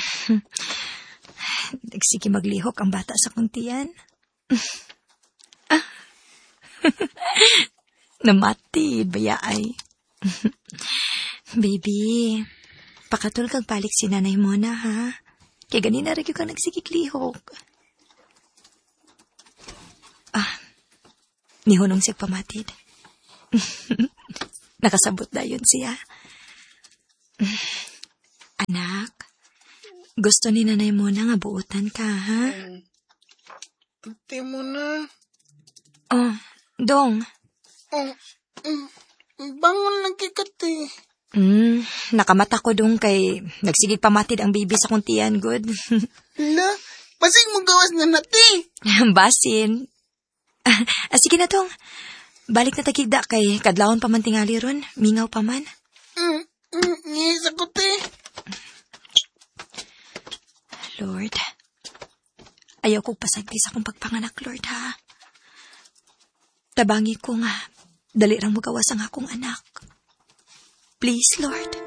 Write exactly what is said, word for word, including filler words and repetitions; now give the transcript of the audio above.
Nagsige maglihok ang bata sa kuntian. Namatid, baya ay. Baby, pakatul kag balik si nanay mo na, ha? Kaya ganina rin yung kang nagsigig lihok. Ah, nihunong siya pamatid. Nakasabot na yun siya. Anak, gusto ni nanay mo na nga buutan ka, ha? Ate mo na. Oh, dong. Oh, mm, bangon lang kikati. Hmm, nakamata ko dong kay nagsigig pamatid ang baby sa kuntian, good. La, pasig mo gawas na nati. Basin. Ah, sige na dong. Balik na tagigda kay kadlawon pa man tingali ron. Mingaw pa man. Mm, mm, ngisa ko te. Lord, ayaw kong pasagdi sa akong pagpanganak, Lord, ha? Tabangi ko nga, dali rang magawas ang akong anak. Please, Lord.